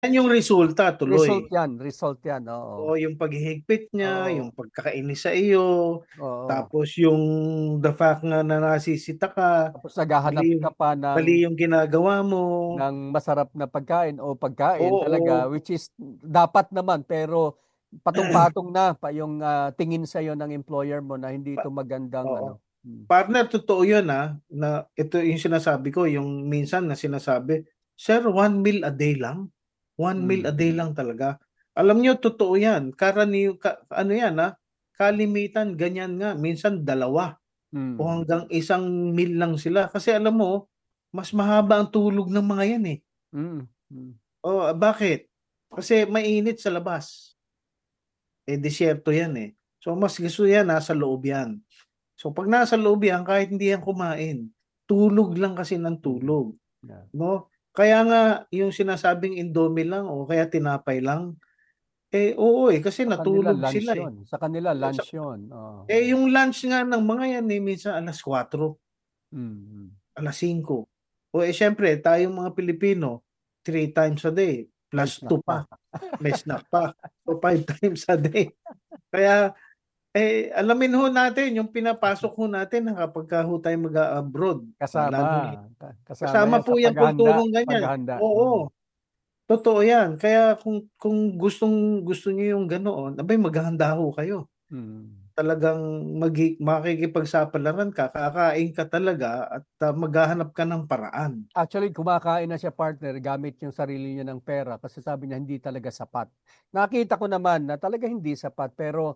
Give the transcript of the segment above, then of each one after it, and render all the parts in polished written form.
Yan yung resulta tuloy. Result yan, oo. O yung paghihigpit niya, Oo, yung pagkakainis sa iyo, oo. tapos yung the fact nga na nasisita ka, Tapos naghahanap mali ka yung, pa mali yung ginagawa mo. masarap na pagkain o pagkain talaga, Oo. which is dapat naman, pero patong-patong na pa yung tingin sa iyo ng employer mo na hindi ito magandang Oo. ano. Hmm. Partner, totoo yun na ito yung sinasabi ko, yung minsan na sinasabi, Sir, 1 meal a day lang? 1 meal a day Hmm. lang talaga. Alam nyo, totoo yan. Ano yan kalimitan, ganyan nga. Minsan dalawa o Hmm. hanggang 1 meal lang sila. Kasi alam mo, mas mahaba ang tulog ng mga yan eh. Hmm. Hmm. Oh, bakit? Kasi mainit sa labas. Eh, disyerto yan eh. So, mas gusto yan, nasa loob yan. So pag nasa loob yan, kahit hindi yan kumain, tulog lang kasi ng Hmm. tulog. Yeah. No? Kaya nga, yung sinasabing Indomie lang o kaya tinapay lang, eh oo eh, kasi Sa kanila natulog lunch sila eh. 'yon. Sa kanila lunch Sa- 'yon. Oo. yung lunch nga ng mga yan eh, minsan alas 4, Mm. alas 5. O eh syempre, tayong mga Pilipino, 3 times a day, May plus snack 2 pa. pa, may snack pa. So 5 times a day. Kaya alamin ho natin yung pinapasok ho natin na kapag ka ho tayo mag-abroad. Kasama, Lalo kasama kasama 'yan sa po yung paghahanda, kulturong ganyan. paghahanda. Mm. Oo, totoo yan. Kaya kung gusto niyo yung ganoon, abay maghahanda ho kayo. Mm. Talagang makikipagsapalaran ka, kakain ka talaga at maghahanap ka ng paraan. Actually, kumakain na siya partner gamit yung sarili niya ng pera kasi sabi niya hindi talaga sapat. Nakita ko naman na talaga hindi sapat pero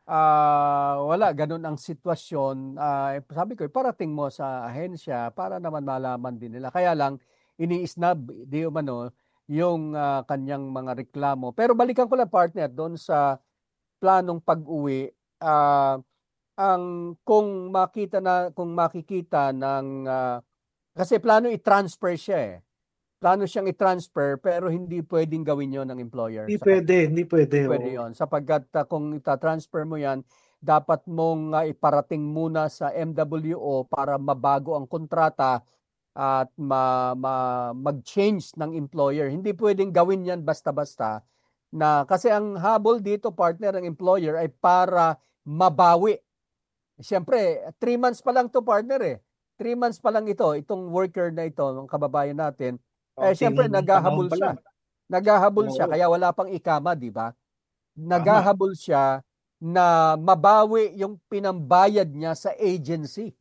wala, ganun ang sitwasyon. Sabi ko, parating mo sa ahensya para naman malaman din nila. Kaya lang, ini-snub, di umano, yung kanyang mga reklamo. Pero balikan ko lang partner doon sa planong pag-uwi. ah, kung makikita ng kasi plano i-transfer siya eh. Plano siyang i-transfer pero hindi pwedeng gawin 'yon ng employer Hindi sa pwede, hindi pwede. hindi pwede Oo. 'yon sapagkat kung ita-transfer mo 'yan, dapat mong iparating muna sa MWO para mabago ang kontrata at mag-change ng employer. Hindi pwedeng gawin 'yan basta-basta na kasi ang habol dito partner ng employer ay para mabawi. Siyempre, 3 months pa lang to partner eh. 3 months pa lang itong worker na ito, ng kababayan natin. Kaunting Siyempre, panahon naghahabol pa lang. siya. Naghahabol siya, Oo, kaya wala pang ikama, di ba? tama. Naghahabol siya na mabawi yung pinambayad niya sa agency.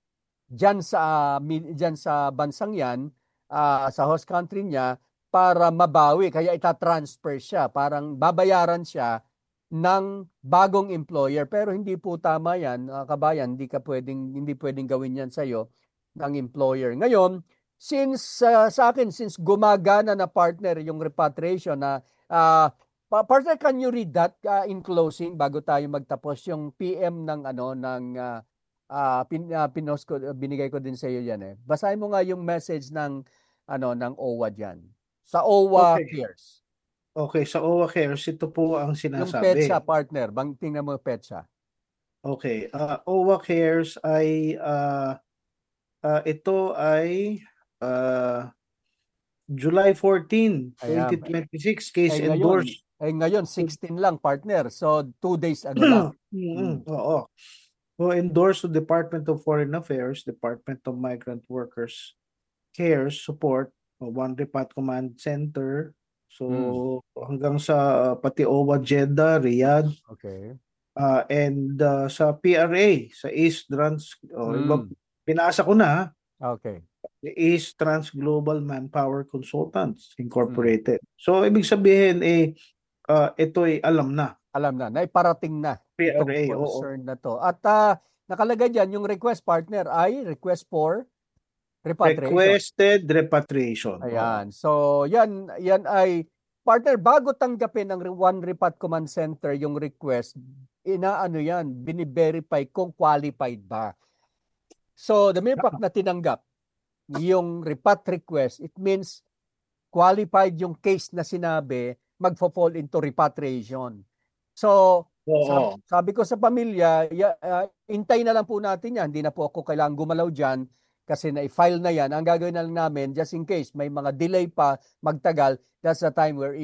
Diyan sa bansang yan, sa host country niya, para mabawi. Kaya itatransfer siya. Parang babayaran siya ng bagong employer. Pero hindi po tama yan, kabayan. Hindi pwedeng gawin yan sa'yo ng employer. Ngayon, sa akin, since gumagana na partner yung repatriation na partner, can you read that in closing bago tayo magtapos yung PM ng ano ng pinost ko, binigay ko din sa iyo yan eh. Basahin mo nga yung message ng ng OWA diyan. Sa OWA Okay. Cares. Okay, sa OWA Cares, ito po ang Yung petsa sinasabi. partner, tingnan mo yung petsa. Okay, OWA Cares ay ito ay uh, July 14, Ayan. 2026, case endorsed. Ngayon 16 lang partner. So 2 days ago lang. Mm. Oo. Who endorsed to Department of Foreign Affairs, Department of Migrant Workers Cares Support, One Repat Command Center. Mm. So hanggang sa pati OWA Jeddah, Riyadh, Okay. and sa PRA, sa East Trans, Mm. binasa ko na, Okay. the East Trans Global Manpower Consultants Mm. Incorporated. So ibig sabihin ito'y alam na. Alam na, naiparating na itong PRA, oo. concern na to. At nakalagay diyan yung request partner ay request for repatriation. Requested repatriation. Oo. Ayan. So, yan ay partner bago tanggapin ng One Repat Command Center yung request, inaano yan, bini-verify kung qualified ba. So, the mere fact na tinanggap yung repat request, it means qualified yung case na sinabi, magfo-fall into repatriation. So, Oo. sabi ko sa pamilya, intay na lang po natin yan. Hindi na po ako kailangang gumalaw dyan kasi na-file na yan. Ang gagawin na lang namin, just in case may mga delay pa, magtagal, that's the time where